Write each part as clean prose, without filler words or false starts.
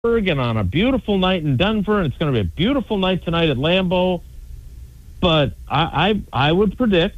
and on a beautiful night in Denver, and it's going to be a beautiful night tonight at Lambeau. But I would predict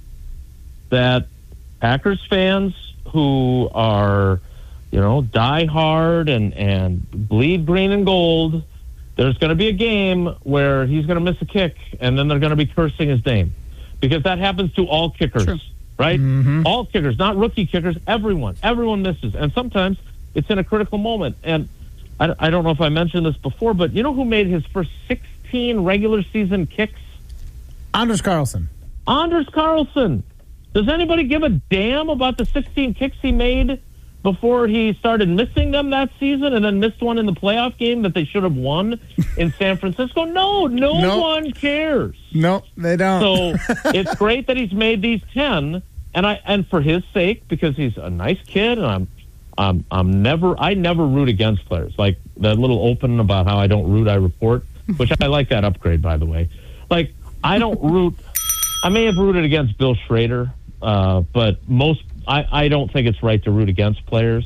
that Packers fans who are, die hard and bleed green and gold, there's going to be a game where he's going to miss a kick, and then they're going to be cursing his name. Because that happens to all kickers, True. right? Mm-hmm. All kickers, not rookie kickers, everyone misses. And sometimes it's in a critical moment. And I don't know if I mentioned this before, but you know who made his first 16 regular season kicks? Anders Carlson. Anders Carlson. Does anybody give a damn about the 16 kicks he made before he started missing them that season and then missed one in the playoff game that they should have won in San Francisco? No one cares. Nope, they don't. So it's great that he's made these 10, and for his sake, because he's a nice kid, and I never root against players. Like that little open about how I don't root, I report, which I like that upgrade, by the way. Like I don't root. I may have rooted against Bill Schrader, but I don't think it's right to root against players.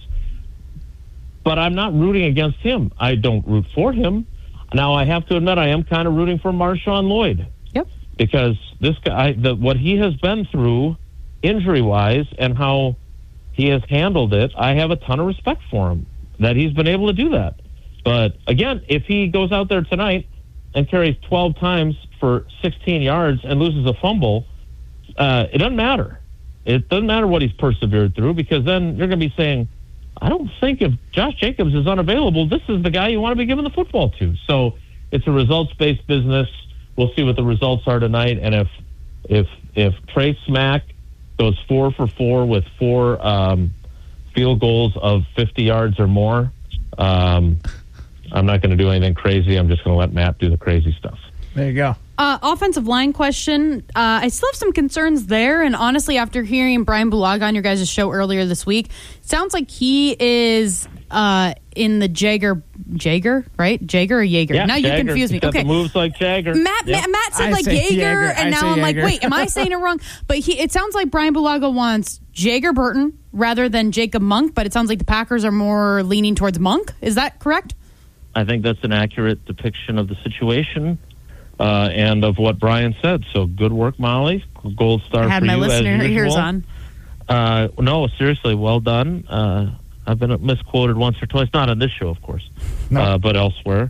But I'm not rooting against him. I don't root for him. Now I have to admit I am kind of rooting for Marshawn Lloyd. Yep. Because this guy, what he has been through injury-wise and how he has handled it, I have a ton of respect for him, that he's been able to do that. But, again, if he goes out there tonight and carries 12 times for 16 yards and loses a fumble, it doesn't matter. It doesn't matter what he's persevered through, because then you're going to be saying, I don't think if Josh Jacobs is unavailable, this is the guy you want to be giving the football to. So it's a results-based business. We'll see what the results are tonight. And if Trey Smack goes 4 for 4 with 4 field goals of 50 yards or more, I'm not going to do anything crazy. I'm just going to let Matt do the crazy stuff. There you go. Offensive line question. I still have some concerns there. And honestly, after hearing Brian Bulaga on your guys' show earlier this week, sounds like he is in the Jager, right? Jager or Jaeger? Yeah, now Jagger. You confuse me. He's got Okay. the moves like Jagger. Matt said like Jaeger, and now I'm like, wait, am I saying it wrong? But it sounds like Brian Bulaga wants Jager Burton rather than Jacob Monk, but it sounds like the Packers are more leaning towards Monk. Is that correct? I think that's an accurate depiction of the situation and of what Brian said. So good work, Molly. Gold star for you. I had my listener ears on. No, seriously, well done. I've been misquoted once or twice, not on this show, of course, but elsewhere.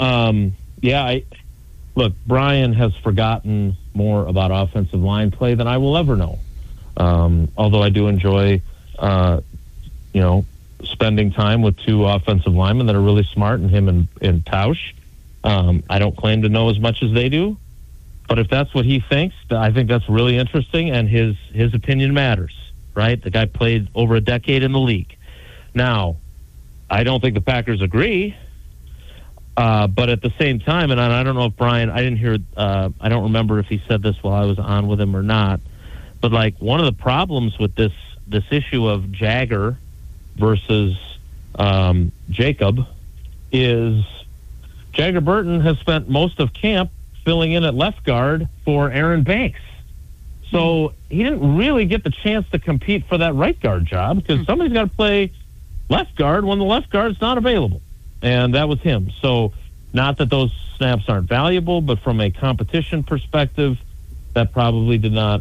Look, Brian has forgotten more about offensive line play than I will ever know. Although I do enjoy, spending time with 2 offensive linemen that are really smart, and him and Tausch. I don't claim to know as much as they do, but if that's what he thinks, I think that's really interesting, and his opinion matters, right? The guy played over a decade in the league. Now, I don't think the Packers agree, but at the same time, and I don't know if Brian, I didn't hear, I don't remember if he said this while I was on with him or not, but like one of the problems with this issue of Jagger versus Jacob is Jagger Burton has spent most of camp filling in at left guard for Aaron Banks. So he didn't really get the chance to compete for that right guard job, because somebody's got to play left guard when the left guard's not available. And that was him. So not that those snaps aren't valuable, but from a competition perspective, that probably did not,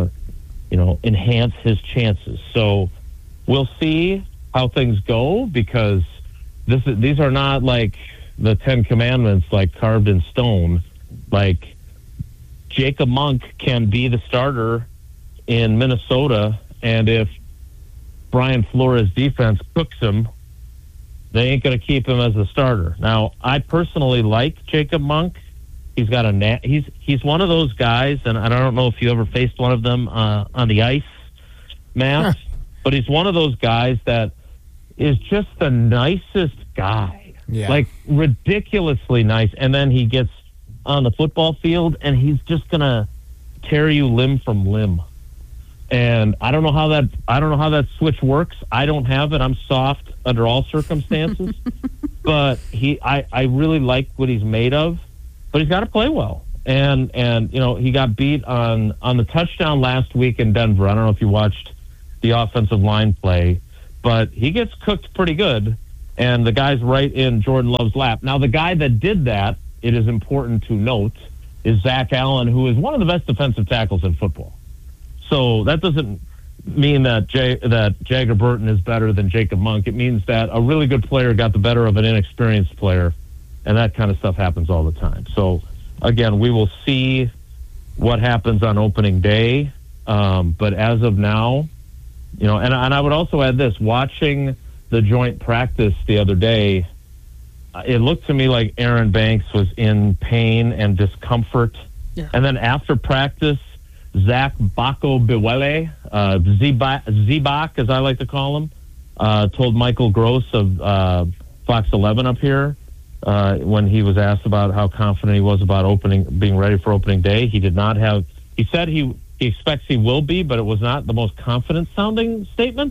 enhance his chances. So we'll see how things go, because these are not like the 10 Commandments, like carved in stone. Like Jacob Monk can be the starter in Minnesota, and if Brian Flores' defense cooks him, they ain't going to keep him as the starter. Now, I personally like Jacob Monk. He's got he's one of those guys, and I don't know if you ever faced one of them on the ice, Matt, but he's one of those guys that is just the nicest guy. Yeah. Like ridiculously nice. And then he gets on the football field and he's just going to tear you limb from limb. And I don't know how that switch works. I don't have it. I'm soft under all circumstances. But I really like what he's made of. But he's got to play well. And he got beat on the touchdown last week in Denver. I don't know if you watched the offensive line play, but he gets cooked pretty good. and the guy's right in Jordan Love's lap. Now, the guy that did that, it is important to note, is Zach Allen, who is one of the best defensive tackles in football. So that doesn't mean that Jagger Burton is better than Jacob Monk. It means that a really good player got the better of an inexperienced player, and that kind of stuff happens all the time. So, again, we will see what happens on opening day. But as of now, and I would also add this, watching the joint practice the other day, it looked to me like Aaron Banks was in pain and discomfort. Yeah. And then after practice, Zach Bako-Biwele, Z-Bak, as I like to call him, told Michael Gross of Fox 11 up here, when he was asked about how confident he was about being ready for opening day. He did not have, he said he expects he will be, but it was not the most confident sounding statements.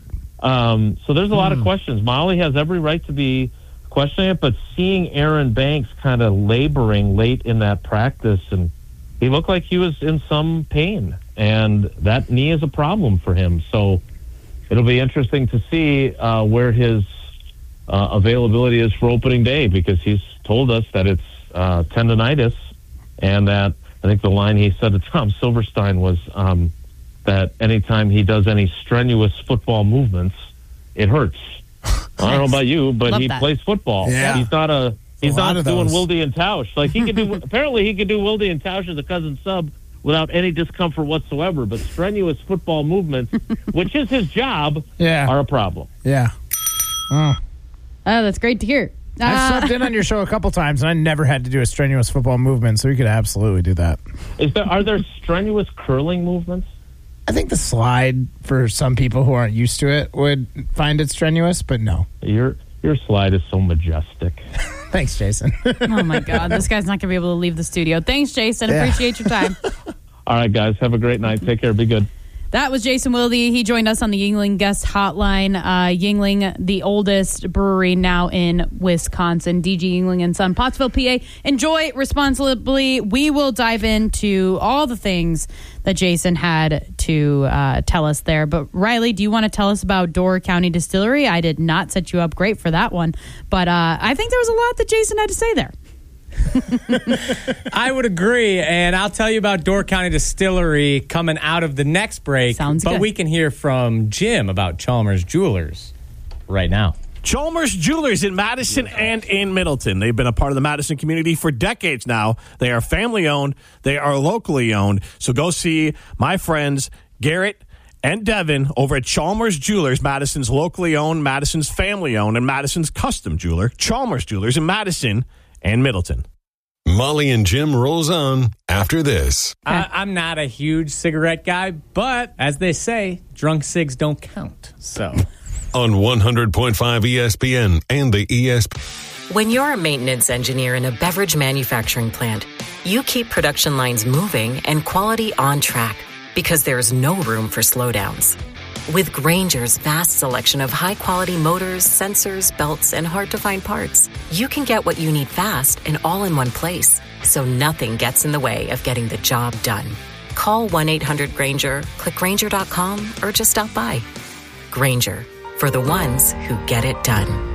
So there's a lot of questions. Molly has every right to be questioning it, but seeing Aaron Banks kind of laboring late in that practice, and he looked like he was in some pain, and that knee is a problem for him. So it'll be interesting to see where his availability is for opening day, because he's told us that it's tendonitis, and that I think the line he said to Tom Silverstein was that anytime he does any strenuous football movements, it hurts. I don't know about you, but he plays football. Yeah. He's not doing Wilde and Tausch. Like, he could do. Apparently, he could do Wilde and Tausch as a cousin sub without any discomfort whatsoever. But strenuous football movements, which is his job, are a problem. Yeah. Oh, that's great to hear. I've subbed in on your show a couple times, and I never had to do a strenuous football movement, so we could absolutely do that. Are there strenuous curling movements? I think the slide, for some people who aren't used to it, would find it strenuous, but no. Your slide is so majestic. Thanks, Jason. Oh, my God. This guy's not going to be able to leave the studio. Thanks, Jason. Appreciate your time. All right, guys. Have a great night. Take care. Be good. That was Jason Wilde. He joined us on the Yuengling guest hotline. Yuengling, the oldest brewery now in Wisconsin. DG Yuengling & Son, Pottsville, PA. Enjoy responsibly. We will dive into all the things that Jason had to tell us there. But Riley, do you want to tell us about Door County Distillery? I did not set you up great for that one. But I think there was a lot that Jason had to say there. I would agree, and I'll tell you about Door County Distillery coming out of the next break. Sounds good. But we can hear from Jim about Chalmers Jewelers right now. Chalmers Jewelers in Madison and in Middleton. They've been a part of the Madison community for decades now. They are family-owned. They are locally owned. So go see my friends Garrett and Devin over at Chalmers Jewelers, Madison's locally owned, Madison's family-owned, and Madison's custom jeweler, Chalmers Jewelers in Madison and Middleton. Molly and Jim rolls on after this. I'm not a huge cigarette guy, but as they say, drunk cigs don't count. So on 100.5 ESPN and the ESPN. When you're a maintenance engineer in a beverage manufacturing plant, you keep production lines moving and quality on track, because there's no room for slowdowns. With Grainger's vast selection of high-quality motors, sensors, belts, and hard-to-find parts, you can get what you need fast and all in one place, so nothing gets in the way of getting the job done. Call 1-800-GRAINGER, click Grainger.com, or just stop by. Grainger, for the ones who get it done.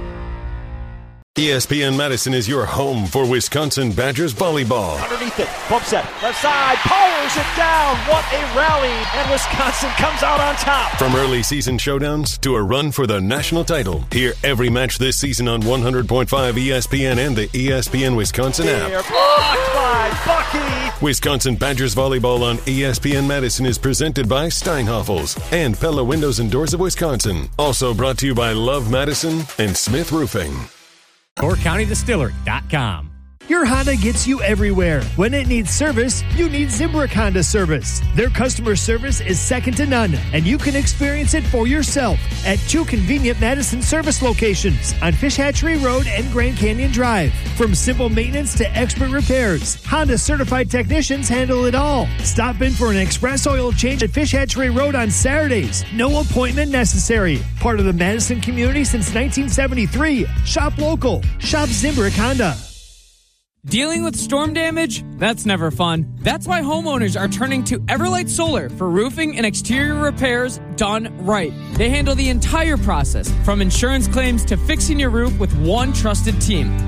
ESPN Madison is your home for Wisconsin Badgers volleyball. Underneath it, bump set, left side, powers it down. What a rally, and Wisconsin comes out on top. From early season showdowns to a run for the national title, hear every match this season on 100.5 ESPN and the ESPN Wisconsin app. Blocked by Bucky. Wisconsin Badgers volleyball on ESPN Madison is presented by Steinhoffels and Pella Windows and Doors of Wisconsin. Also brought to you by Love Madison and Smith Roofing. DoorCountyDistillery.com. Your Honda gets you everywhere. When it needs service, you need Zimbrick Honda service. Their customer service is second to none, and you can experience it for yourself at 2 convenient Madison service locations on Fish Hatchery Road and Grand Canyon Drive. From simple maintenance to expert repairs, Honda certified technicians handle it all. Stop in for an express oil change at Fish Hatchery Road on Saturdays. No appointment necessary. Part of the Madison community since 1973. Shop local. Shop Zimbrick Honda. Dealing with storm damage? That's never fun. That's why homeowners are turning to Everlight Solar for roofing and exterior repairs done right. They handle the entire process, from insurance claims to fixing your roof with one trusted team.